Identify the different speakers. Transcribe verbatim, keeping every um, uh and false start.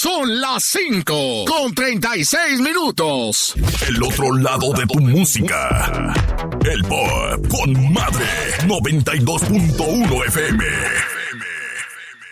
Speaker 1: Son las cinco con treinta y seis minutos.
Speaker 2: El otro lado de tu música. El Pop con Madre noventa y dos punto uno F M.